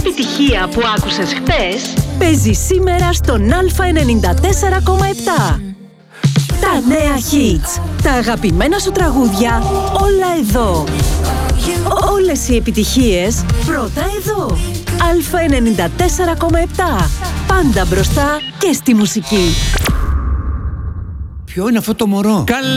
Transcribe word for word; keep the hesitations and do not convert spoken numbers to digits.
επιτυχία που άκουσες χτες παίζει σήμερα στον Α ενενήντα τέσσερα κόμμα επτά. Τα νέα hits, τα αγαπημένα σου τραγούδια, όλα εδώ. Όλες οι επιτυχίες πρώτα εδώ. Α ενενήντα τέσσερα κόμμα επτά. Πάντα μπροστά και στη μουσική. Ποιο είναι αυτό το μωρό?